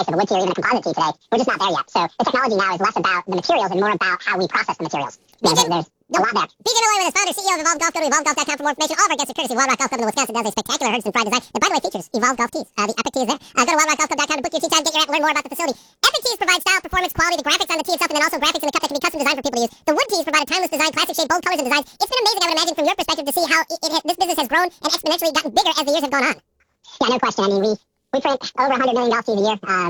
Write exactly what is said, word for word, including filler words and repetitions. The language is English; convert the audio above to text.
of a wood tee or even a composite tee today. We're just not there yet. So the technology now is less about the materials and more about how we process the materials. There's, there's a lot there. B J Malloy with us, founder, C E O of Evolve Golf. Go to evolve golf dot com for more information. All of our guests are courtesy of Wild Rock Golf Club in Wisconsin. Does a spectacular Herdston Pride design. And by the way, features Evolve Golf tees. Uh, the Epic tee is there. Uh, go to wild rock golf club dot com to book your tee time, get your app, and learn more about the facility. Epic tees provide style, performance, quality, the graphics on the tee itself, and then also graphics in the cup that can be custom designed for people to use. The wood tees provide a timeless design, classic shape, bold colors and designs. It's been amazing, I would imagine, from your perspective to see how it, it, this business has grown and exponentially gotten bigger as the years have gone on. Yeah, no question. I mean, we, we print over one hundred million golf tees a year. Um,